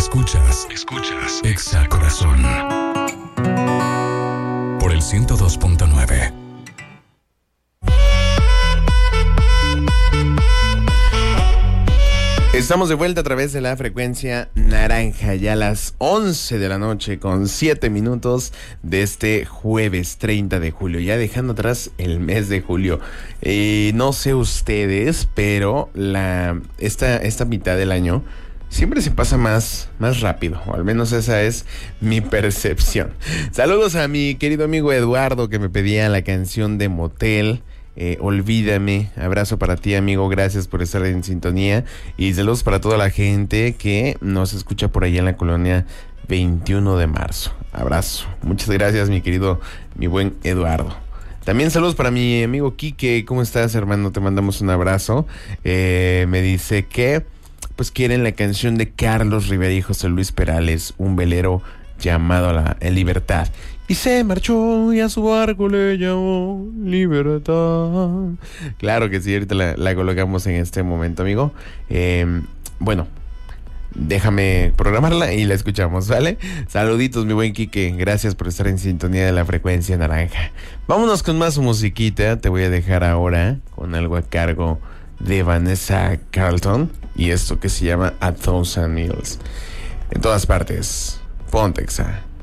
Escuchas Exa Corazón por el 102.9. Estamos de vuelta a través de la frecuencia naranja, ya a las 11 de la noche con 7 minutos de este jueves 30 de julio, ya dejando atrás el mes de julio. No sé ustedes, pero esta mitad del año siempre se pasa más rápido, o al menos esa es mi percepción. Saludos a mi querido amigo Eduardo, que me pedía la canción de Motel. Olvídame, abrazo para ti, amigo, gracias por estar en sintonía y saludos para toda la gente que nos escucha por allá en la colonia 21 de marzo. Abrazo, muchas gracias, mi buen Eduardo. También saludos para mi amigo Quique. ¿Cómo estás, hermano? Te mandamos un abrazo. Me dice que pues quieren la canción de Carlos Rivera y José Luis Perales, Un velero llamado a la libertad. Y se marchó y a su barco le llamó libertad. Claro que sí, ahorita la colocamos en este momento, amigo. Bueno, déjame programarla y la escuchamos, ¿vale? Saluditos, mi buen Quique. Gracias por estar en sintonía de la frecuencia naranja. Vámonos con más musiquita. Te voy a dejar ahora con algo a cargo de Vanessa Carlton y esto que se llama A Thousand Miles. En todas partes, ponte Exa.